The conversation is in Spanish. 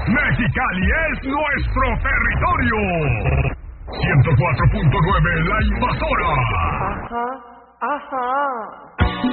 Mexicali es nuestro territorio. 104.9 La Invasora. Ajá.